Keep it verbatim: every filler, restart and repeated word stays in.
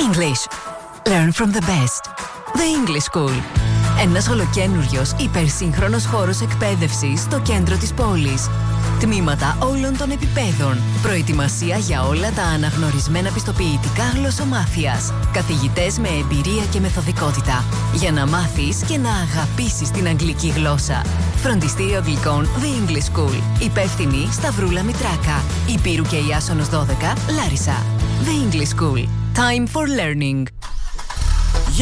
English. Learn from the best. The English School. Ένας ολοκαίνουριος, υπερσύγχρονος χώρος εκπαίδευσης στο κέντρο της πόλης. Τμήματα όλων των επιπέδων. Προετοιμασία για όλα τα αναγνωρισμένα πιστοποιητικά γλωσσομάθειας. Καθηγητές με εμπειρία και μεθοδικότητα. Για να μάθεις και να αγαπήσεις την αγγλική γλώσσα. Φροντιστήριο Αγγλικών The English School. Υπεύθυνη Σταυρούλα Μητράκα. Υπήρου και Ιάσονος δώδεκα, Λάρισα. The English School. Time for learning.